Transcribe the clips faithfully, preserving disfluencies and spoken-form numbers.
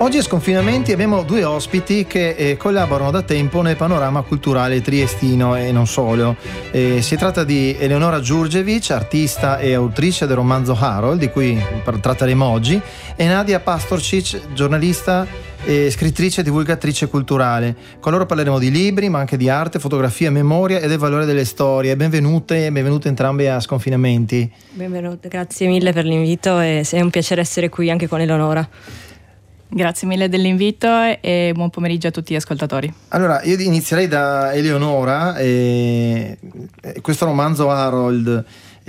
Oggi a Sconfinamenti abbiamo due ospiti che eh, collaborano da tempo nel panorama culturale triestino e non solo. Eh, si tratta di Eleonora Giurgevic, artista e autrice del romanzo Harold, di cui tratteremo oggi, e Nadia Pastorcic, giornalista e scrittrice e divulgatrice culturale. Con loro parleremo di libri, ma anche di arte, fotografia, memoria e del valore delle storie. Benvenute, benvenute entrambe a Sconfinamenti. Benvenute, grazie mille per l'invito e è un piacere essere qui anche con Eleonora. Grazie mille dell'invito e buon pomeriggio a tutti gli ascoltatori. Allora, io inizierei da Eleonora. E questo romanzo Harold,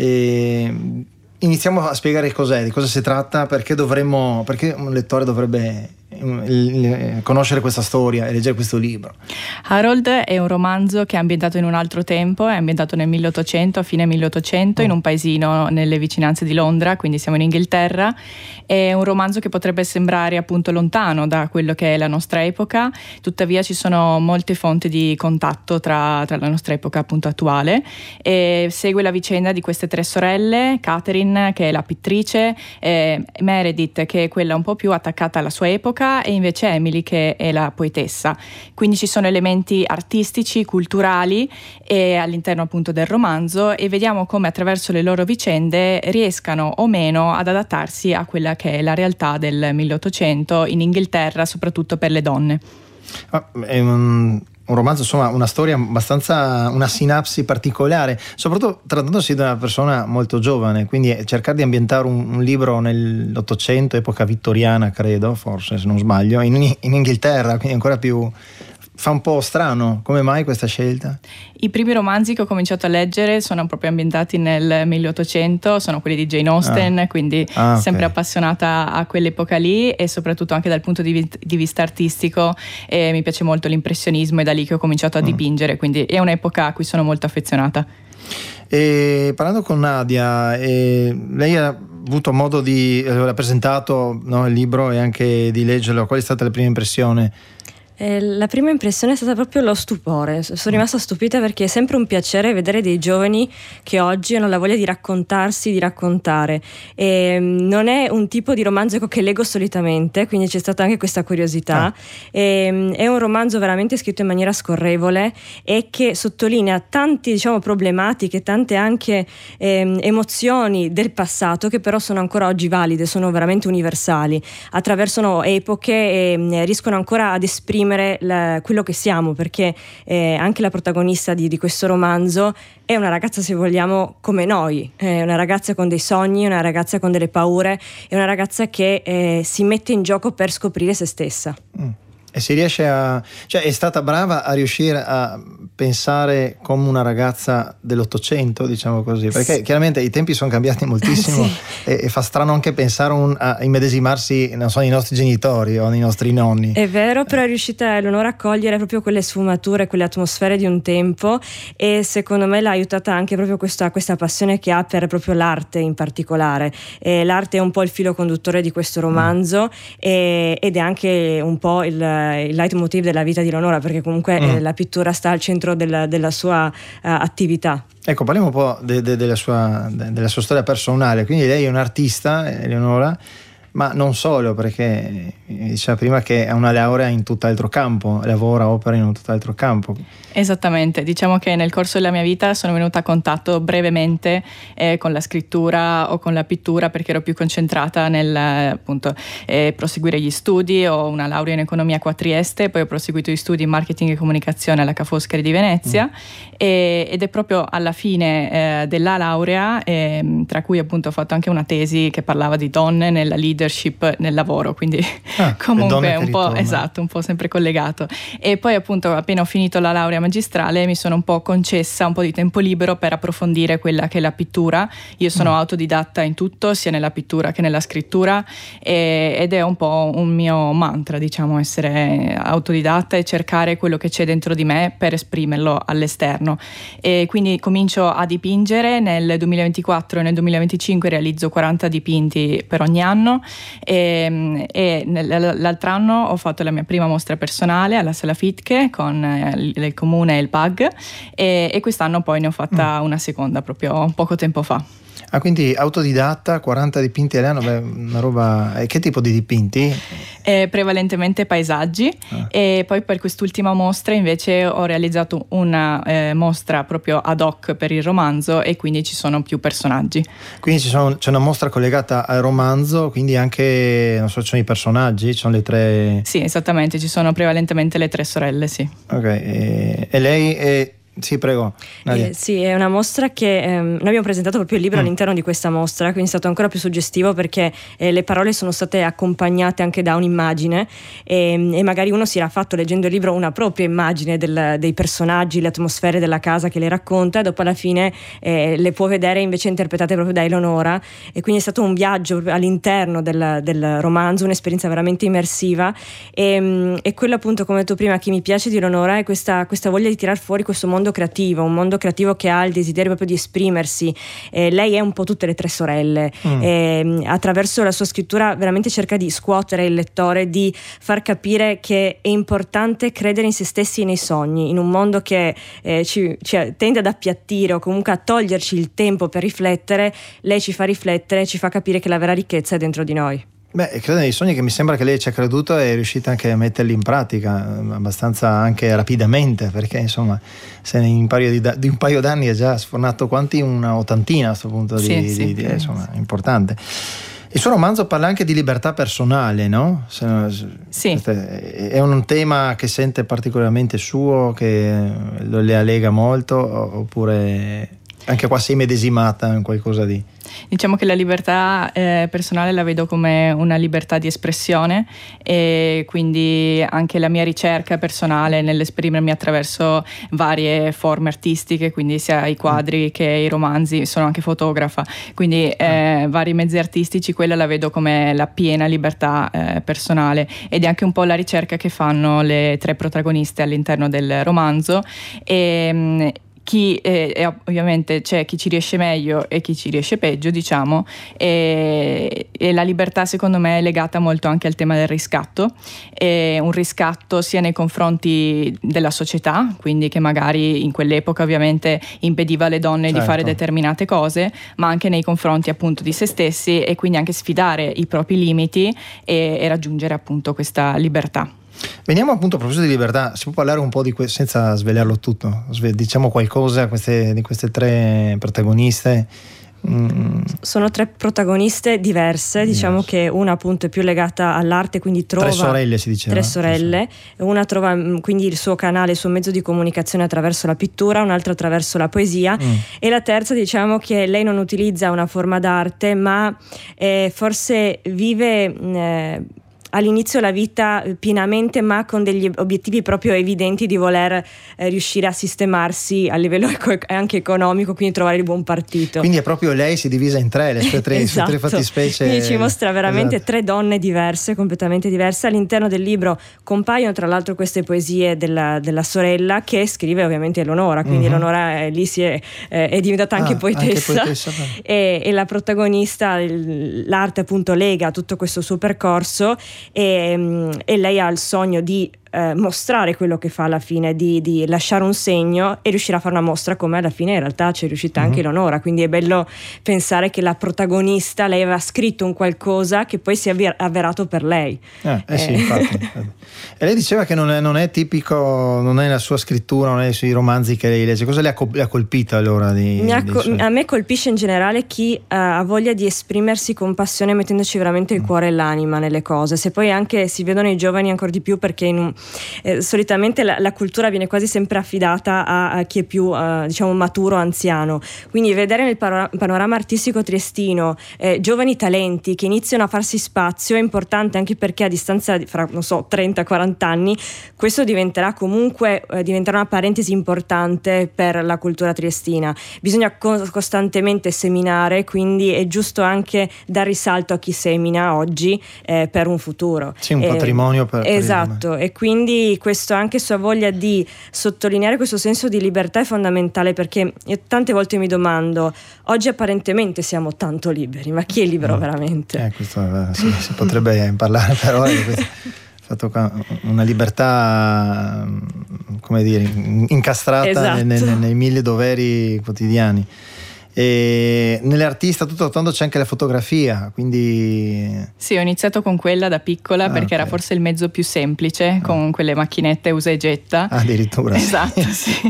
e iniziamo a spiegare cos'è, di cosa si tratta, perché dovremmo, perché un lettore dovrebbe conoscere questa storia e leggere questo libro. Harold è un romanzo che è ambientato in un altro tempo, è ambientato nel milleottocento, a fine milleottocento, mm. in un paesino nelle vicinanze di Londra, quindi siamo in Inghilterra. È un romanzo che potrebbe sembrare appunto lontano da quello che è la nostra epoca, tuttavia ci sono molte fonti di contatto tra, tra la nostra epoca appunto attuale, e segue la vicenda di queste tre sorelle: Catherine, che è la pittrice, eh, Meredith, che è quella un po' più attaccata alla sua epoca, e invece Emily, che è la poetessa. Quindi ci sono elementi artistici, culturali e all'interno appunto del romanzo, e vediamo come attraverso le loro vicende riescano o meno ad adattarsi a quella che è la realtà del milleottocento in Inghilterra, soprattutto per le donne. Ah, è un... Un romanzo, insomma, una storia abbastanza, una sinapsi particolare, soprattutto trattandosi di una persona molto giovane, quindi cercare di ambientare un, un libro nell'Ottocento, epoca vittoriana, credo, forse, se non sbaglio, in, in Inghilterra, quindi ancora più... Fa un po' strano. Come mai questa scelta? I primi romanzi che ho cominciato a leggere sono proprio ambientati nel milleottocento, sono quelli di Jane Austen, ah. quindi ah, sempre okay. appassionata a quell'epoca lì, e soprattutto anche dal punto di, di vista artistico, e mi piace molto l'impressionismo, è da lì che ho cominciato a mm. dipingere, quindi è un'epoca a cui sono molto affezionata. E parlando con Nadia, eh, lei ha avuto modo di eh, ha presentato, no, il libro e anche di leggerlo. Qual è stata la prima impressione? Eh, la prima impressione è stata proprio lo stupore. Sono rimasta stupita perché è sempre un piacere vedere dei giovani che oggi hanno la voglia di raccontarsi, di raccontare. E non è un tipo di romanzo che leggo solitamente, quindi c'è stata anche questa curiosità. Ah. E, è un romanzo veramente scritto in maniera scorrevole e che sottolinea tante, diciamo, problematiche, tante anche eh, emozioni del passato che però sono ancora oggi valide, sono veramente universali, attraversano epoche e riescono ancora ad esprimere La, quello che siamo, perché eh, anche la protagonista di, di questo romanzo è una ragazza, se vogliamo, come noi, è una ragazza con dei sogni, una ragazza con delle paure, è una ragazza che eh, si mette in gioco per scoprire se stessa. Mm. E si riesce a... cioè è stata brava a riuscire a pensare come una ragazza dell'Ottocento, diciamo così, perché sì. chiaramente i tempi sono cambiati moltissimo sì. e, e fa strano anche pensare un, a immedesimarsi, non so, nei nostri genitori o nei nostri nonni. È vero, però è riuscita Eleonora a cogliere proprio quelle sfumature, quelle atmosfere di un tempo, e secondo me l'ha aiutata anche proprio questa, questa passione che ha per proprio l'arte in particolare. E l'arte è un po' il filo conduttore di questo romanzo mm. e, ed è anche un po' il il leitmotiv della vita di Eleonora, perché comunque mm. eh, la pittura sta al centro della, della sua uh, attività. Ecco, parliamo un po' de, de, della, sua, de, della sua storia personale. Quindi lei è un'artista, Eleonora, ma non solo, perché diceva prima che ha una laurea in tutt'altro campo, lavora, opera in un tutt'altro campo. Esattamente, diciamo che nel corso della mia vita sono venuta a contatto brevemente eh, con la scrittura o con la pittura, perché ero più concentrata nel appunto eh, proseguire gli studi. Ho una laurea in economia qua a Trieste, poi ho proseguito gli studi in marketing e comunicazione alla Ca' Foscari di Venezia mm. e, ed è proprio alla fine eh, della laurea, eh, tra cui appunto ho fatto anche una tesi che parlava di donne nella leadership nel lavoro, quindi ah, comunque un po' esatto, un po' sempre collegato. E poi appunto appena ho finito la laurea magistrale mi sono un po' concessa un po' di tempo libero per approfondire quella che è la pittura. Io sono mm. autodidatta in tutto, sia nella pittura che nella scrittura, e, ed è un po' un mio mantra, diciamo, essere autodidatta e cercare quello che c'è dentro di me per esprimerlo all'esterno. E quindi comincio a dipingere nel duemilaventiquattro e nel duemilaventicinque realizzo quaranta dipinti per ogni anno, e, e l'altro anno ho fatto la mia prima mostra personale alla Sala Fitche con il, il comune e il P A G, e, e quest'anno poi ne ho fatta mm. una seconda proprio poco tempo fa. Ah, quindi autodidatta, quaranta dipinti all'anno, beh, una roba. E che tipo di dipinti? Eh, prevalentemente paesaggi, ah. E poi per quest'ultima mostra invece ho realizzato una eh, mostra proprio ad hoc per il romanzo, e quindi ci sono più personaggi. Quindi ci sono, c'è una mostra collegata al romanzo, quindi anche, non so, ci sono i personaggi, ci sono le tre. Sì, esattamente, ci sono prevalentemente le tre sorelle, sì. Ok, e, e lei è. Sì, prego. Eh, sì, è una mostra che ehm, noi abbiamo presentato proprio il libro mm. all'interno di questa mostra, quindi è stato ancora più suggestivo perché eh, le parole sono state accompagnate anche da un'immagine e, e magari uno si era fatto leggendo il libro una propria immagine del, dei personaggi, le atmosfere della casa che le racconta, e dopo alla fine eh, le può vedere invece interpretate proprio da Eleonora, e quindi è stato un viaggio all'interno del, del romanzo, un'esperienza veramente immersiva e, e quello appunto, come ho detto prima, che mi piace di Eleonora è questa, questa voglia di tirar fuori questo mondo creativo, un mondo creativo che ha il desiderio proprio di esprimersi. Eh, lei è un po' tutte le tre sorelle, mm. eh, attraverso la sua scrittura veramente cerca di scuotere il lettore, di far capire che è importante credere in se stessi e nei sogni, in un mondo che eh, ci, ci tende ad appiattire o comunque a toglierci il tempo per riflettere. Lei ci fa riflettere, ci fa capire che la vera ricchezza è dentro di noi. Beh, credo nei sogni, che mi sembra che lei ci ha creduto e è riuscita anche a metterli in pratica abbastanza anche rapidamente, perché insomma se in un paio di, da- di un paio d'anni ha già sfornato quanti? Una ottantina a questo punto di, sì, di, sì, di eh, insomma importante. Il suo romanzo parla anche di libertà personale, no? Se, sì. È un tema che sente particolarmente suo, che lo le allega molto, oppure anche qua sei medesimata in qualcosa di... Diciamo che la libertà eh, personale la vedo come una libertà di espressione, e quindi anche la mia ricerca personale nell'esprimermi attraverso varie forme artistiche, quindi sia i quadri che i romanzi, sono anche fotografa, quindi eh, vari mezzi artistici, quella la vedo come la piena libertà eh, personale, ed è anche un po' la ricerca che fanno le tre protagoniste all'interno del romanzo. E, chi eh, e ovviamente c'è chi ci riesce meglio e chi ci riesce peggio, diciamo, e, e la libertà secondo me è legata molto anche al tema del riscatto, e un riscatto sia nei confronti della società, quindi che magari in quell'epoca ovviamente impediva alle donne certo. di fare determinate cose, ma anche nei confronti appunto di se stessi, e quindi anche sfidare i propri limiti e, e raggiungere appunto questa libertà. Veniamo appunto a proposito di libertà, si può parlare un po' di que- senza svelarlo tutto, Sve- diciamo qualcosa queste, di queste tre protagoniste? Mm. Sono tre protagoniste diverse, yes. Diciamo che una appunto è più legata all'arte, quindi trova tre sorelle si diceva. Tre sorelle, una trova quindi il suo canale, il suo mezzo di comunicazione attraverso la pittura, un'altra attraverso la poesia mm. e la terza diciamo che lei non utilizza una forma d'arte, ma eh, forse vive eh, all'inizio la vita pienamente, ma con degli obiettivi proprio evidenti di voler eh, riuscire a sistemarsi a livello eco- anche economico, quindi trovare il buon partito. Quindi è proprio lei si divisa in tre, le sue tre, esatto. sue tre fattispecie. Quindi ci mostra veramente esatto. tre donne diverse, completamente diverse. All'interno del libro compaiono tra l'altro queste poesie della, della sorella, che scrive ovviamente Eleonora, quindi uh-huh. Eleonora eh, lì si è, eh, è diventata anche ah, poetessa, anche poetessa e, e la protagonista, l'arte appunto lega tutto questo suo percorso. E, e lei ha il sogno di eh, mostrare quello che fa alla fine, di, di lasciare un segno e riuscire a fare una mostra, come alla fine in realtà ci è riuscita mm-hmm. anche Eleonora, quindi è bello pensare che la protagonista, lei aveva scritto un qualcosa che poi si è avver- avverato per lei. Eh, eh sì, infatti. E lei diceva che non è, non è tipico, non è la sua scrittura, non è sui romanzi che lei legge. Cosa le ha, le ha colpito allora? Di, Mi ha, di co- a me colpisce in generale chi uh, ha voglia di esprimersi con passione, mettendoci veramente il cuore e l'anima nelle cose. Se poi anche si vedono i giovani ancora di più, perché in un, eh, solitamente la, la cultura viene quasi sempre affidata a, a chi è più uh, diciamo maturo, anziano, quindi vedere nel panorama, panorama artistico triestino eh, giovani talenti che iniziano a farsi spazio è importante, anche perché a distanza di, fra non so trenta quaranta anni questo diventerà comunque eh, diventerà una parentesi importante per la cultura triestina. Bisogna co- costantemente seminare, quindi è giusto anche dar risalto a chi semina oggi eh, per un futuro. Sì, un eh, patrimonio per, esatto, per e quindi questo, anche sua voglia di sottolineare questo senso di libertà è fondamentale, perché io tante volte mi domando, oggi apparentemente siamo tanto liberi, ma chi è libero mm. veramente? Eh, questo eh, sì, si potrebbe parlare per ore. Fatto una libertà, come dire, incastrata esatto. nei, nei, nei mille doveri quotidiani. E nell'artista tutto tondo c'è anche la fotografia, quindi... Sì, ho iniziato con quella da piccola, ah, perché okay. era forse il mezzo più semplice, ah. con quelle macchinette usa e getta. Ah, addirittura. Esatto, sì.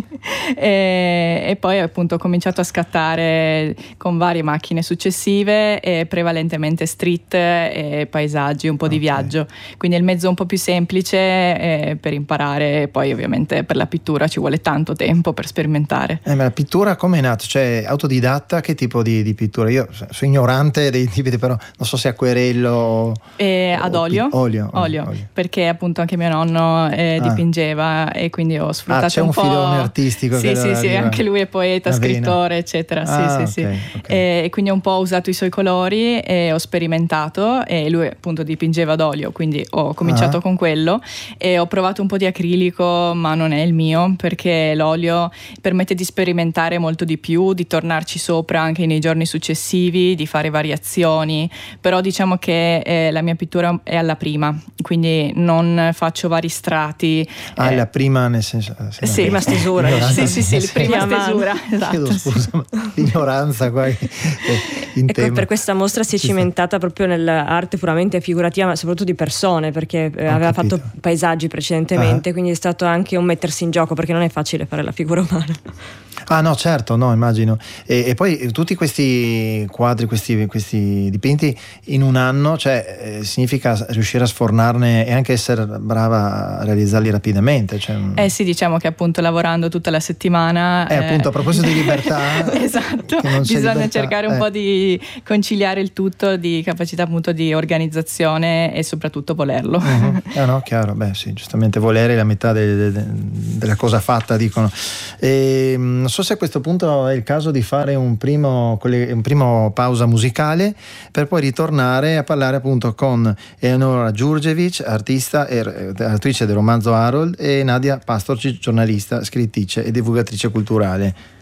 e, e poi appunto ho cominciato a scattare con varie macchine successive, e prevalentemente street e paesaggi, un po' okay. di viaggio. Quindi è il mezzo un po' più semplice eh, per imparare, poi ovviamente per la pittura ci vuole tanto tempo per sperimentare. Eh, ma la pittura come è nata? Cioè, autodidatta, che tipo di, di pittura? Io sono ignorante dei tipi, però non so se acquerello eh, ad olio. Olio, olio, olio, perché appunto anche mio nonno eh, ah. dipingeva, e quindi ho sfruttato ah, c'è un, un po'. filone artistico. Sì, che sì, sì, anche lui è poeta, scrittore, eccetera. Ah, sì, sì, okay, sì. Okay. E, e quindi ho un po' usato i suoi colori e ho sperimentato, e lui appunto dipingeva ad olio, quindi ho cominciato ah. con quello, e ho provato un po' di acrilico, ma non è il mio, perché l'olio permette di sperimentare molto di più, di tornarci sopra anche nei giorni successivi, di fare variazioni, però diciamo che eh, la mia pittura è alla prima, quindi non faccio vari strati. Ah, eh, la prima nel senso... Sì, sì, prima stesura. Sì, sì, sì, la prima stesura. Esatto. Chiedo scusa, ma l'ignoranza qua in ecco, tema. Per questa mostra si è cimentata proprio nell'arte puramente figurativa, ma soprattutto di persone, perché eh, aveva capito. fatto paesaggi precedentemente, ah. quindi è stato anche un mettersi in gioco, perché non è facile fare la figura umana. Ah no, certo, no, immagino. E, e poi tutti questi quadri, questi, questi dipinti in un anno, cioè eh, significa riuscire a sfornarne e anche essere brava a realizzarli rapidamente. Cioè, eh sì, diciamo che appunto lavorando tutta la settimana... Eh, eh appunto, a proposito di libertà... esatto, bisogna libertà, cercare un eh. po' di conciliare il tutto, di capacità appunto di organizzazione e soprattutto volerlo. Uh-huh. Eh no, chiaro, beh sì, giustamente volere è la metà de, de, de, della cosa fatta, dicono. E, non so se a questo punto è il caso di fare un primo, un primo pausa musicale, per poi ritornare a parlare appunto con Eleonora Djurdjevic, artista e autrice del romanzo Harold, e Nadia Pastorcic, giornalista, scrittrice e divulgatrice culturale.